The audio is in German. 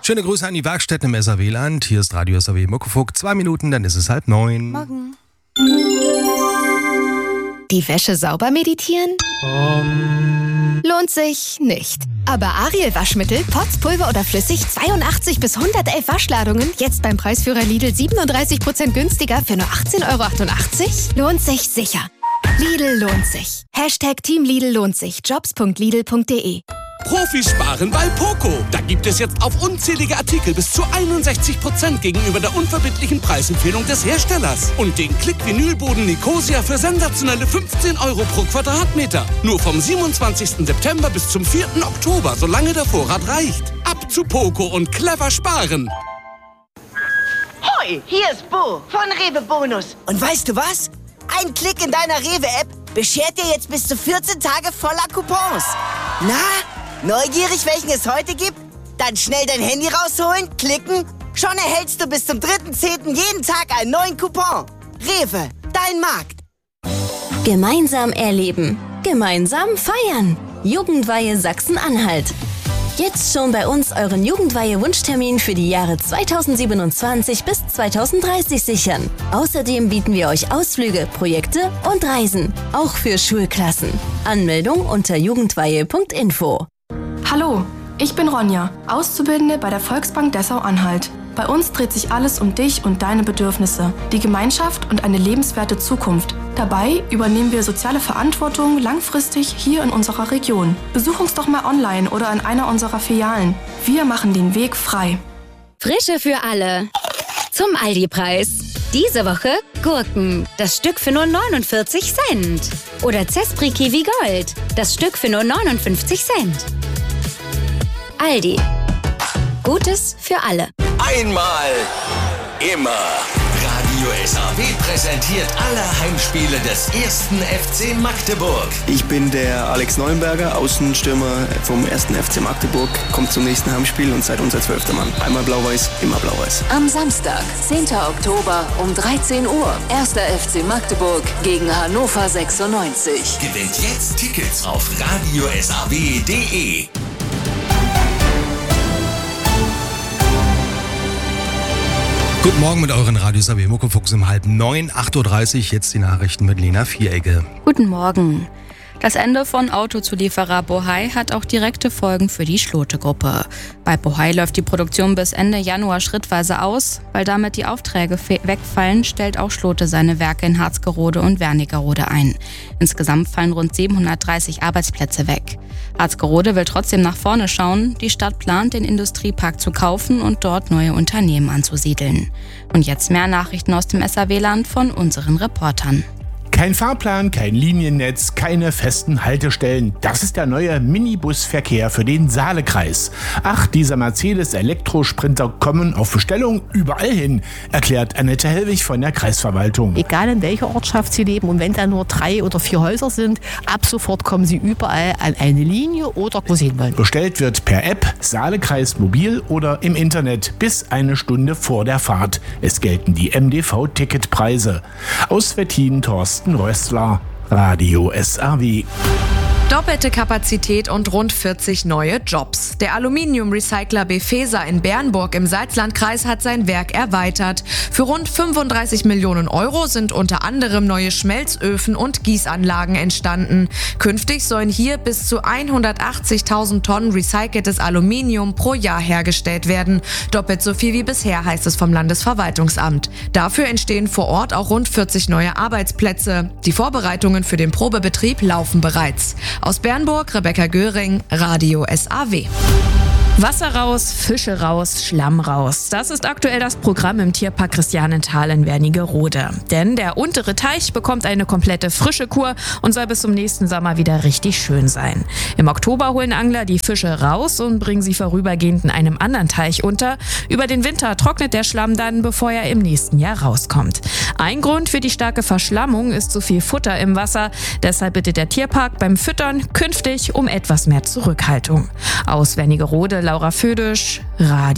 Schöne Grüße an die Werkstätten im SAW-Land. Hier ist Radio SAW Muckefuck. 2 Minuten, dann ist es 8:30. Morgen. Die Wäsche sauber meditieren? Lohnt sich nicht. Aber Ariel Waschmittel, Pots, Pulver oder flüssig, 82 bis 111 Waschladungen, jetzt beim Preisführer Lidl 37% günstiger für nur 18,88 €? Lohnt sich sicher. Lidl lohnt sich. Team Lidl lohnt sich. Jobs.lidl.de. Profis sparen bei Poco. Da gibt es jetzt auf unzählige Artikel bis zu 61% gegenüber der unverbindlichen Preisempfehlung des Herstellers. Und den Klick-Vinylboden Nicosia für sensationelle 15 € pro Quadratmeter. Nur vom 27. September bis zum 4. Oktober, solange der Vorrat reicht. Ab zu Poco und clever sparen. Hoi, hier ist Bo von Rewe Bonus. Und weißt du was? Ein Klick in deiner Rewe-App beschert dir jetzt bis zu 14 Tage voller Coupons. Na, neugierig, welchen es heute gibt? Dann schnell dein Handy rausholen, klicken. Schon erhältst du bis zum 3.10. jeden Tag einen neuen Coupon. Rewe, dein Markt. Gemeinsam erleben. Gemeinsam feiern. Jugendweihe Sachsen-Anhalt. Jetzt schon bei uns euren Jugendweihe-Wunschtermin für die Jahre 2027 bis 2030 sichern. Außerdem bieten wir euch Ausflüge, Projekte und Reisen. Auch für Schulklassen. Anmeldung unter jugendweihe.info. Hallo, ich bin Ronja, Auszubildende bei der Volksbank Dessau-Anhalt. Bei uns dreht sich alles um dich und deine Bedürfnisse, die Gemeinschaft und eine lebenswerte Zukunft. Dabei übernehmen wir soziale Verantwortung langfristig hier in unserer Region. Besuch uns doch mal online oder in einer unserer Filialen. Wir machen den Weg frei. Frische für alle. Zum Aldi-Preis. Diese Woche Gurken, das Stück für nur 49 Cent. Oder Zespri Kiwi Gold, das Stück für nur 59 Cent. Aldi. Gutes für alle. Einmal, immer. Radio SAW präsentiert alle Heimspiele des 1. FC Magdeburg. Ich bin der Alex Neuenberger, Außenstürmer vom 1. FC Magdeburg. Kommt zum nächsten Heimspiel und seid unser 12. Mann. Einmal blau-weiß, immer blau-weiß. Am Samstag, 10. Oktober um 13 Uhr. 1. FC Magdeburg gegen Hannover 96. Gewinnt jetzt Tickets auf radiosaw.de. Guten Morgen mit euren Radio SAW Muckefuchs um 8:30, 8:30 Uhr. Jetzt die Nachrichten mit Lena Vieregge. Guten Morgen. Das Ende von Autozulieferer Bohai hat auch direkte Folgen für die Schlote-Gruppe. Bei Bohai läuft die Produktion bis Ende Januar schrittweise aus. Weil damit die Aufträge wegfallen, stellt auch Schlote seine Werke in Harzgerode und Wernigerode ein. Insgesamt fallen rund 730 Arbeitsplätze weg. Harzgerode will trotzdem nach vorne schauen. Die Stadt plant, den Industriepark zu kaufen und dort neue Unternehmen anzusiedeln. Und jetzt mehr Nachrichten aus dem SAW-Land von unseren Reportern. Kein Fahrplan, kein Liniennetz, keine festen Haltestellen. Das ist der neue Minibusverkehr für den Saalekreis. Ach, dieser Mercedes-Elektrosprinter kommen auf Bestellung überall hin, erklärt Annette Hellwig von der Kreisverwaltung. Egal in welcher Ortschaft Sie leben und wenn da nur 3 oder 4 Häuser sind, ab sofort kommen Sie überall an eine Linie oder wo Sie hin wollen. Bestellt wird per App, Saalekreis mobil oder im Internet bis eine Stunde vor der Fahrt. Es gelten die MDV-Ticketpreise. Aus Wettin Thorsten Rössler, Radio SAW. Doppelte Kapazität und rund 40 neue Jobs. Der Aluminiumrecycler Befesa in Bernburg im Salzlandkreis hat sein Werk erweitert. Für rund 35 Millionen € sind unter anderem neue Schmelzöfen und Gießanlagen entstanden. Künftig sollen hier bis zu 180.000 Tonnen recyceltes Aluminium pro Jahr hergestellt werden. Doppelt so viel wie bisher, heißt es vom Landesverwaltungsamt. Dafür entstehen vor Ort auch rund 40 neue Arbeitsplätze. Die Vorbereitungen für den Probebetrieb laufen bereits. Aus Bernburg, Rebecca Göring, Radio SAW. Wasser raus, Fische raus, Schlamm raus. Das ist aktuell das Programm im Tierpark Christianenthal in Wernigerode. Denn der untere Teich bekommt eine komplette frische Kur und soll bis zum nächsten Sommer wieder richtig schön sein. Im Oktober holen Angler die Fische raus und bringen sie vorübergehend in einem anderen Teich unter. Über den Winter trocknet der Schlamm dann, bevor er im nächsten Jahr rauskommt. Ein Grund für die starke Verschlammung ist zu viel Futter im Wasser. Deshalb bittet der Tierpark beim Füttern künftig um etwas mehr Zurückhaltung. Aus Wernigerode Laura Födisch, Radio